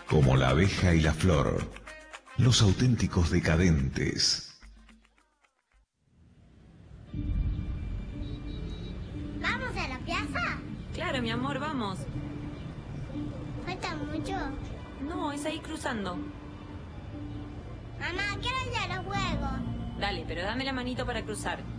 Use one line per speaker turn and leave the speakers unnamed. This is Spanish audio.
como la abeja y la flor, los auténticos decadentes.
¿Vamos a la plaza?
Claro, mi amor, vamos.
¿Falta mucho?
No, es ahí cruzando.
Mamá, quiero ir a los juegos.
Dale, pero dame la manito para cruzar.